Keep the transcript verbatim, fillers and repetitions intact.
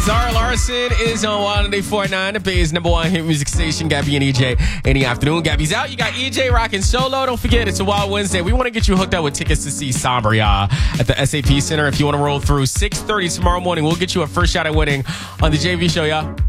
Zara Larson is on one eight four nine, the Bay's number one hit music station. Gabby and E J in the afternoon. Gabby's out. You got E J rocking solo. Don't forget, it's a Wild Wednesday. We want to get you hooked up with tickets to see Somber, y'all, at the S A P Center. If you want to roll through six thirty tomorrow morning, we'll get you a first shot at winning on the J V show, y'all.